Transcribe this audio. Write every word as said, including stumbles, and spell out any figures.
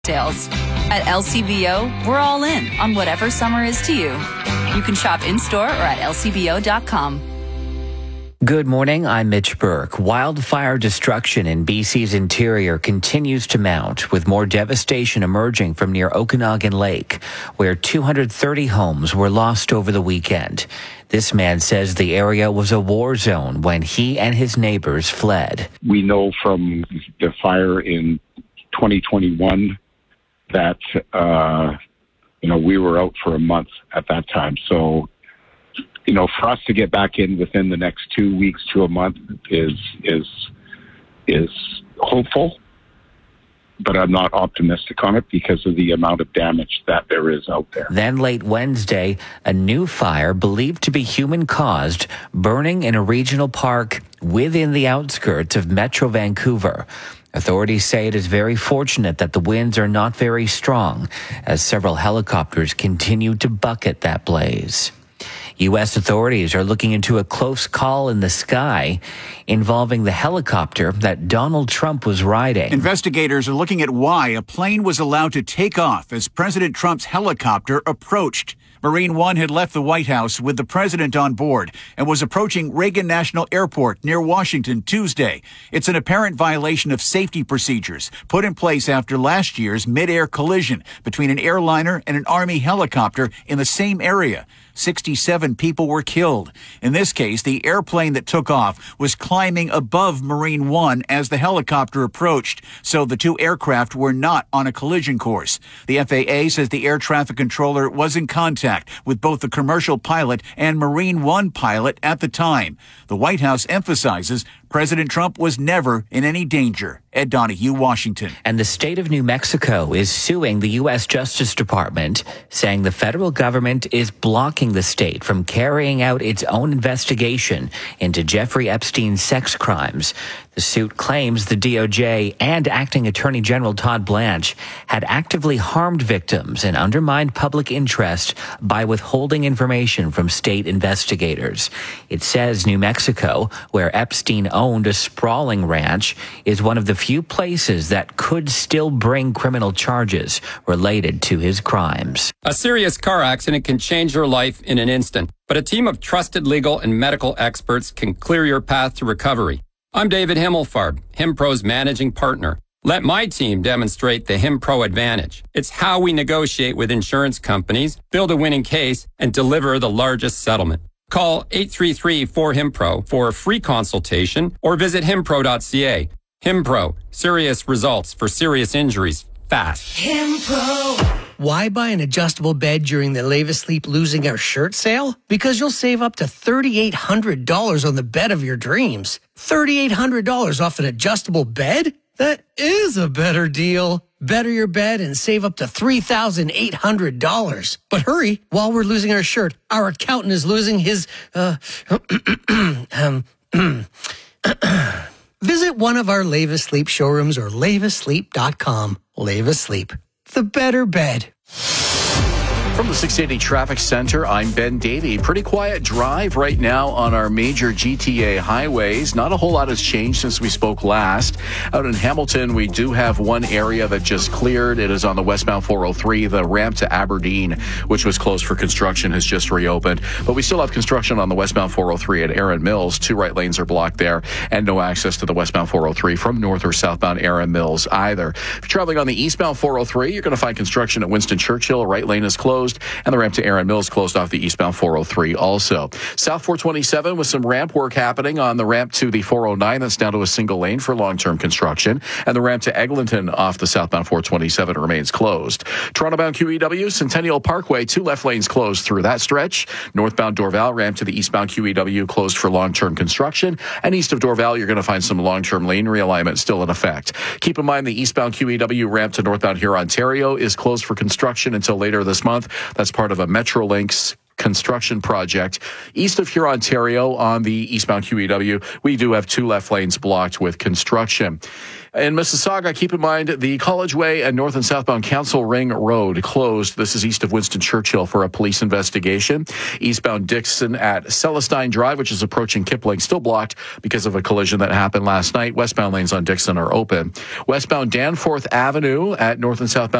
Sales. At L C B O, we're all in on whatever summer is to you. You can shop in-store or at L C B O dot com. Good morning, I'm Mitch Burke. Wildfire destruction in B C's interior continues to mount, with more devastation emerging from near Okanagan Lake, where two hundred thirty homes were lost over the weekend. This man says the area was a war zone when he and his neighbors fled. We know from the fire in twenty twenty-one that, uh, you know, we were out for a month at that time. So, you know, for us to get back in within the next two weeks to a month is is is hopeful, but I'm not optimistic on it because of the amount of damage that there is out there. Then late Wednesday, a new fire believed to be human-caused, burning in a regional park within the outskirts of Metro Vancouver. Authorities say it is very fortunate that the winds are not very strong, as several helicopters continue to bucket that blaze. U S authorities are looking into a close call in the sky involving the helicopter that Donald Trump was riding. Investigators are looking at why a plane was allowed to take off as President Trump's helicopter approached. Marine One had left the White House with the president on board and was approaching Reagan National Airport near Washington Tuesday. It's an apparent violation of safety procedures put in place after last year's mid-air collision between an airliner and an Army helicopter in the same area. sixty-seven people were killed. In this case, the airplane that took off was climbing above Marine One as the helicopter approached, so the two aircraft were not on a collision course. The F A A says the air traffic controller was in contact with both the commercial pilot and Marine One pilot at the time. The White House emphasizes President Trump was never in any danger. Ed Donahue, Washington. And the state of New Mexico is suing the U S Justice Department, saying the federal government is blocking the state from carrying out its own investigation into Jeffrey Epstein's sex crimes. The suit claims the D O J and Acting Attorney General Todd Blanche had actively harmed victims and undermined public interest by withholding information from state investigators. It says New Mexico, where Epstein owned a sprawling ranch, is one of the few places that could still bring criminal charges related to his crimes. A serious car accident can change your life in an instant, but a team of trusted legal and medical experts can clear your path to recovery. I'm David Himmelfarb, HimPro's managing partner. Let my team demonstrate the HimPro advantage. It's how we negotiate with insurance companies, build a winning case, and deliver the largest settlement. Call eight three three, four, HIMPRO for a free consultation or visit himpro dot c a. HimPro, serious results for serious injuries, fast. HimPro. Why buy an adjustable bed during the Lave Asleep Losing Our Shirt sale? Because you'll save up to three thousand eight hundred dollars on the bed of your dreams. three thousand eight hundred dollars off an adjustable bed? That is a better deal. Better your bed and save up to three thousand eight hundred dollars. But hurry, while we're losing our shirt, our accountant is losing his, uh, um, visit one of our Lave Asleep showrooms or lave asleep dot com. Lave Asleep, the better bed. From the six eighty Traffic Center, I'm Ben Davey. Pretty quiet drive right now on our major G T A highways. Not a whole lot has changed since we spoke last. Out in Hamilton, we do have one area that just cleared. It is on the westbound four oh three. The ramp to Aberdeen, which was closed for construction, has just reopened. But we still have construction on the westbound four oh three at Erin Mills. Two right lanes are blocked there, and no access to the westbound four oh three from north or southbound Erin Mills either. If you're traveling on the eastbound four oh three, you're going to find construction at Winston Churchill. Right lane is closed, and the ramp to Erin Mills closed off the eastbound four oh three also. South four twenty-seven with some ramp work happening on the ramp to the four oh nine. That's down to a single lane for long-term construction. And the ramp to Eglinton off the southbound four twenty-seven remains closed. Toronto-bound Q E W, Centennial Parkway, two left lanes closed through that stretch. Northbound Dorval, ramp to the eastbound Q E W closed for long-term construction. And east of Dorval, you're going to find some long-term lane realignment still in effect. Keep in mind the eastbound Q E W ramp to northbound Huron, Ontario is closed for construction until later this month. That's part of a Metrolinx construction project. East of Huron, Ontario, on the eastbound Q E W, we do have two left lanes blocked with construction. In Mississauga, keep in mind the College Way and north and southbound Council Ring Road closed. This is east of Winston Churchill for a police investigation. Eastbound Dixon at Celestine Drive, which is approaching Kipling, still blocked because of a collision that happened last night. Westbound lanes on Dixon are open. Westbound Danforth Avenue at north and southbound